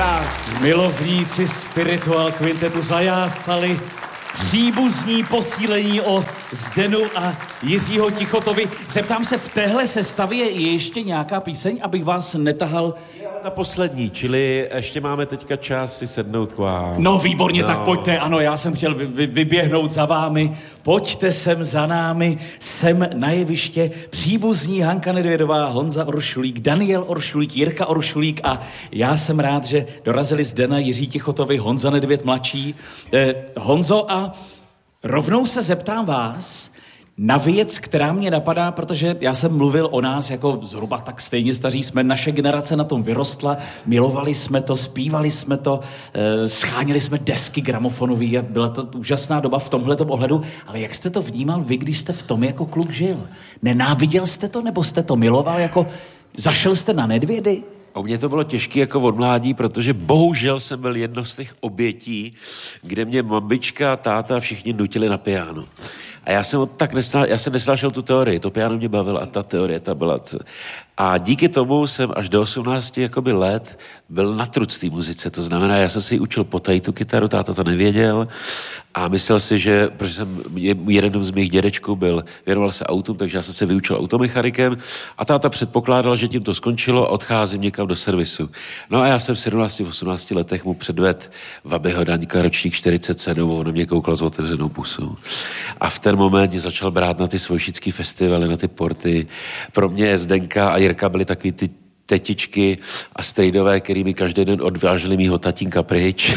Krásný. Milovníci Spiritual Quintetu zajásali příbuzní posílení o Zdenu a Jiřího Tichotovi. Zeptám se, v téhle sestavě je ještě nějaká píseň, abych vás netahal? Ta poslední, čili ještě máme teďka čas si sednout k vám. No výborně, tak pojďte, ano, já jsem chtěl vyběhnout za vámi. Pojďte sem za námi, sem na jeviště. Příbuzní Hanka Nedvědová, Honza Oršulík, Daniel Oršulík, Jirka Oršulík a já jsem rád, že dorazili Zdena, Jiří Tichotovi, Honza Nedvěd mladší. Honzo, a rovnou se zeptám vás na věc, která mě napadá, protože já jsem mluvil o nás jako zhruba tak stejně staří jsme, naše generace na tom vyrostla, milovali jsme to, zpívali jsme to, scháněli jsme desky gramofonový a byla to úžasná doba v tomhletom ohledu, ale jak jste to vnímal vy, když jste v tom jako kluk žil? Nenáviděl jste to, nebo jste to miloval, jako zašel jste na Nedvědy? U mě to bylo těžké jako od mládí, protože bohužel jsem byl jedno z těch obětí, kde mě mamička, táta všichni nutili na piano. A já jsem nesnášel tu teorii, to piano mě bavilo a ta teorie, ta byla... A díky tomu jsem až do 18 let byl natruc té muzice, to znamená, já jsem si učil potají tu kytaru, táta to nevěděl a myslel si, že, protože jeden z mých dědečků věnoval se autům, takže já jsem se vyučil automechanikem a táta předpokládal, že tím to skončilo a odcházím někam do servisu. No a já jsem v 17-18 letech mu předvedl Vabyho Daňka, ročník 47, on na mě koukal s otevřenou pusou. A v ten moment mě začal brát na ty svojšický festivaly, na ty porty. Pro mě Zdenka a Jirka byly takový ty tetičky a strejdové, který mi každý den odváželi mýho tatínka pryč.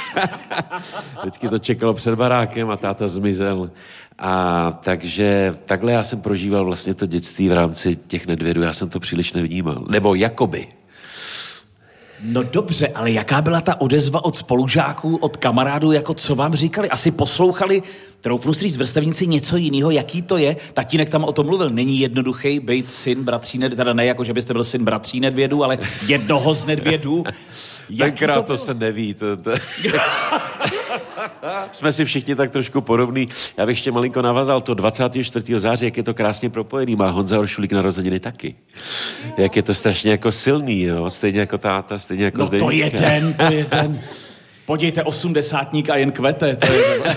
Vždycky to čekalo před barákem a táta zmizel. A takže takhle já jsem prožíval vlastně to dětství v rámci těch Nedvědů. Já jsem to příliš nevnímal. Nebo jakoby. No dobře, ale jaká byla ta odezva od spolužáků, od kamarádů, jako co vám říkali? Asi poslouchali, troufnu si říct, vrstevníci něco jiného, jaký to je? Tatínek tam o tom mluvil, není jednoduchý být syn bratří Nedvědů, teda ne jako, že byste byl syn bratří Nedvědů, ale jednoho z Nedvědů. Tenkrát to se neví. Jsme si všichni tak trošku podobný. Já bych ještě malinko navazal to 24. září, jak je to krásně propojený. Má Honza Oršulík narozeniny taky. Jak je to strašně jako silný, jo? Stejně jako táta, stejně jako Zdeníčka. No to je ten. Podívejte, 80 a jen kvete. To je...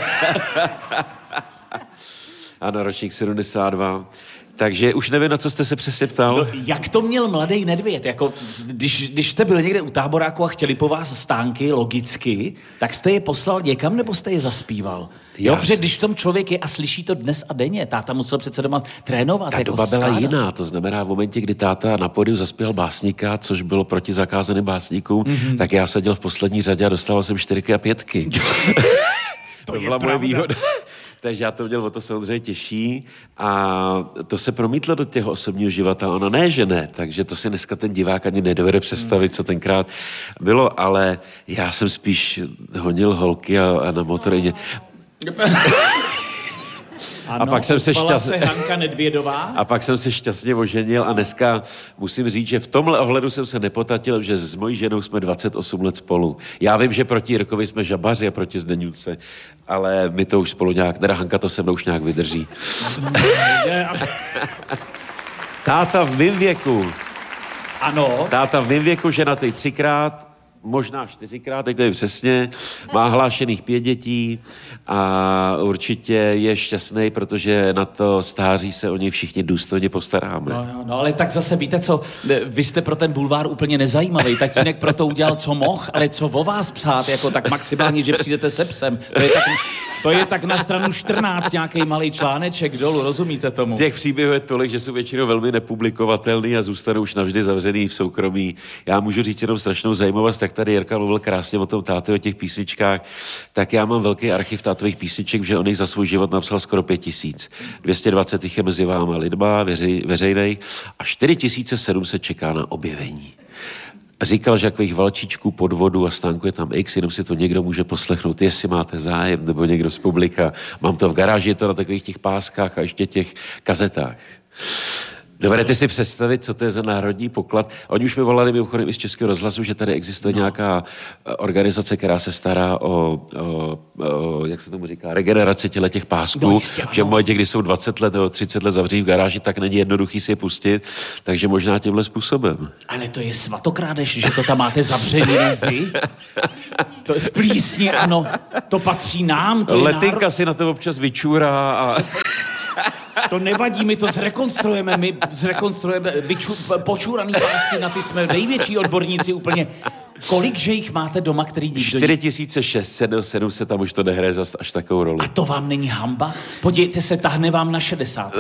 Ano, ročník 72. Takže už nevím, na co jste se přesně ptal. No, jak to měl mladý Nedvěd? Jako, když jste byli někde u táboráku a chtěli po vás stánky, logicky, tak jste je poslal někam, nebo jste je zaspíval? Jo, protože když v tom člověk je a slyší to dnes a denně, táta musel přece doma trénovat. Ta jako doba byla jiná, to znamená v momentě, kdy táta na pódiu zaspěl básníka, což bylo proti zakázaným básníkům, tak já seděl v poslední řadě a dostával jsem 4 a 5. To byla moje výhoda. Takže já to měl o to samozřejmě těžší a to se promítlo do těho osobního života. Ono ne, že ne, takže to si dneska ten divák ani nedovede představit, co tenkrát bylo, ale já jsem spíš honil holky a na motorině. Ano, a pak jsem se Hanka Nedvědová. A pak jsem se šťastně oženil a dneska musím říct, že v tomhle ohledu jsem se nepotatil, že s mojí ženou jsme 28 let spolu. Já vím, že proti Jirkovi jsme žabaři a proti Zdeňůce, ale my to už spolu nějak, teda Hanka to se mnou už nějak vydrží. Táta v mým věku. Ano. Táta v mým věku, ženatý 3krát, možná 4krát, teď to je přesně, má hlášených 5 dětí a určitě je šťastný, protože na to stáří se o něj všichni důstojně postaráme. No, ale tak zase víte co, vy jste pro ten bulvár úplně nezajímavý, tatínek proto udělal, co mohl, ale co o vás psát, jako tak maximálně, že přijdete se psem, to je tak na stranu 14 nějaký malý článeček dolů, rozumíte tomu? Těch příběhů je tolik, že jsou většinou velmi nepublikovatelný a zůstanou už navždy zavřený v soukromí. Já můžu říct jenom strašnou zajímavost, tak tady Jirka mluvil krásně o tom táty, o těch písničkách, tak já mám velký archiv tátových písniček, že on jich za svůj život napsal skoro 5000. 220 jich je mezi váma lidma, veřejnej a 4700 čeká na objevení. Říkal, že takových valčičků, podvodů a stánku je tam x, jenom si to někdo může poslechnout, jestli máte zájem, nebo někdo z publika. Mám to v garáži, je to na takových těch páskách a ještě těch kazetách. Dovedete si představit, co to je za národní poklad? Oni už mi volali mimochodem i z Českého rozhlasu, že tady existuje nějaká organizace, která se stará o jak se tomu říká, regeneraci těch pásků, jistě, že v momentě, kdy jsou 20 let nebo 30 let zavření v garáži, tak není jednoduchý si je pustit, takže možná tímhle způsobem. Ale to je svatokrádež, že to tam máte zavřený vy? To je v Plísni, ano, to patří nám. To Letinka si na to občas vyčůrá a... To nevadí, my to zrekonstruujeme, počůraný pásky, na ty jsme největší odborníci úplně. Kolik, že jich máte doma, který nikdo... 4600, 700, tam už to nehraje zas až takovou roli. A to vám není hamba? Podívejte se, tahne vám na 60.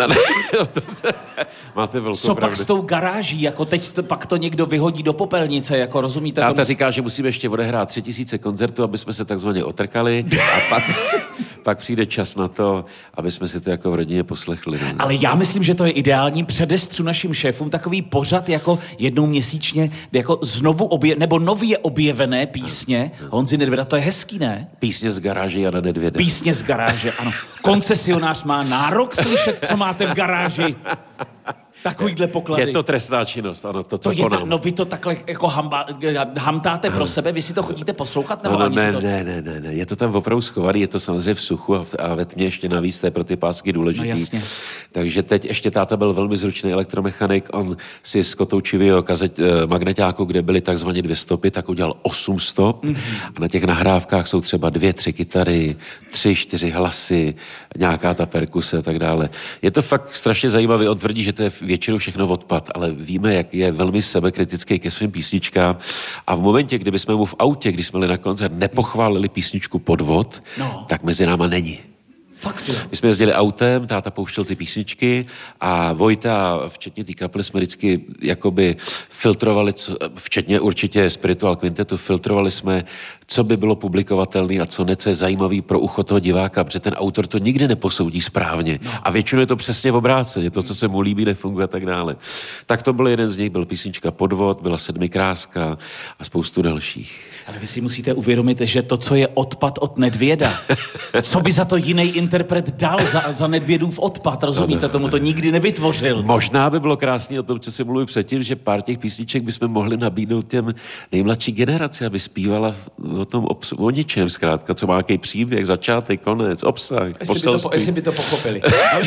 Máte velkou co pravdu. Pak s tou garáží, jako teď pak to někdo vyhodí do popelnice, jako rozumíte tomu? Táta říká, že musíme ještě odehrát 3000 koncertů, aby jsme se takzvaně otrkali a pak přijde čas na to, aby jsme si to jako v rodině poslechli. Ale já myslím, že to je ideální předestřu našim šéfům, takový pořad jako jednou měsíčně, jako znovu nebo nově objevené písně Honzy Nedvěda, to je hezký, ne? Písně z garáže Jana Nedvěda. Písně z garáže, ano. Koncesionář má nárok slyšet, co máte v garáži. Takovýhle poklady. Je to trestná činnost, ano, to co konám. No vy to takhle jako hamtáte pro sebe, vy si to chodíte poslouchat? Nebo Ne, je to tam opravdu schovaný, je to samozřejmě v suchu a ve tmě ještě navíc, to je pro ty pásky důležitý. No jasně. Takže teď ještě táta byl velmi zručný elektromechanik, on si z kotoučivého magneťáku, kde byly takzvaně 2 stopy, tak udělal 8 stop a na těch nahrávkách jsou třeba 2, 3 kytary, 3, 4 hlasy, nějaká ta perkuse a tak dále. Je to fakt strašně zajímavé, on tvrdí, že to je většinou všechno odpad, ale víme, jak je velmi sebekritický ke svým písničkám a v momentě, kdyby jsme mu v autě, když jsme jeli na koncert, nepochválili písničku Podvod, tak mezi náma není. Fakt, jo. My jsme jezdili autem, táta pouštěl ty písničky a Vojta, včetně té kapely, jsme vždycky jakoby filtrovali, včetně určitě Spiritual Quintetu, filtrovali jsme, co by bylo publikovatelné a co ne, co je zajímavý pro ucho toho diváka, protože ten autor to nikdy neposoudí správně. A většinou je to přesně v obráceně, to, co se mu líbí, nefunguje a tak dále. Tak to byl jeden z nich, byl písnička Podvod, byla Sedmikráska a spoustu dalších. Ale vy si musíte uvědomit, že to, co je odpad od Nedvěda, co by za to jiný interpret dal za Nedvědův odpad, rozumíte, tomu to nikdy nevytvořil. Možná by bylo krásný o tom, co si mluvil předtím, že pár těch písniček bychom mohli nabídnout těm nejmladší generaci, aby zpívala o tom o ničem zkrátka, co má jaký příběh, začátek, konec, obsah, poselství. Jestli by to pochopili.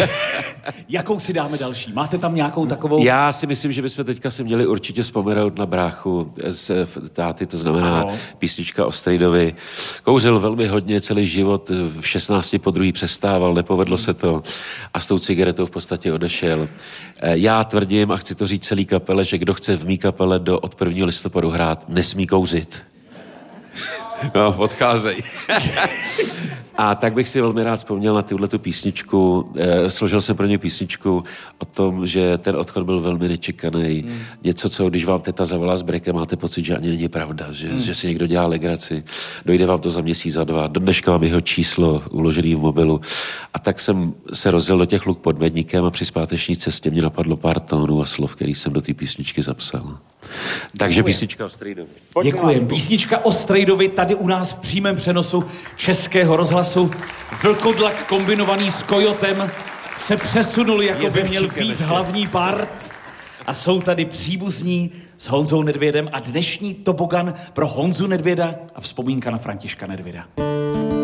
Jakou si dáme další? Máte tam nějakou takovou... Já si myslím, že bychom teďka si měli určitě vzpomenout na bráchu z táty, to znamená písnička o Strejdovi. Kouřil velmi hodně, celý život, v 16 po druhý přestával, nepovedlo se to a s tou cigaretou v podstatě odešel. Já tvrdím, a chci to říct celý kapele, že kdo chce v mý kapele od 1. listopadu hrát, nesmí kouřit. No, odcházej. A tak bych si velmi rád vzpomněl na tuhletu písničku. Složil jsem pro ně písničku o tom, že ten odchod byl velmi nečekaný. Něco, co když vám teta zavolá s brekem, máte pocit, že ani není pravda, že si někdo dělá legraci. Dojde vám to za měsíc, za 2. Do dneška mám jeho číslo uložený v mobilu. A tak jsem se rozjel do těch Luk pod Medníkem a při zpáteční cestě mě napadlo pár tónů a slov, který jsem do té písničky zapsal. Takže písnička o Strejdovi. Děkujem. Písnička o Strejdovi tady u nás v přímém přenosu Českého rozhlasu. Vlkodlak kombinovaný s Kojotem se přesunul, jako by měl být hlavní part. A jsou tady příbuzní s Honzou Nedvědem a dnešní tobogan pro Honzu Nedvěda a vzpomínka na Františka Nedvěda.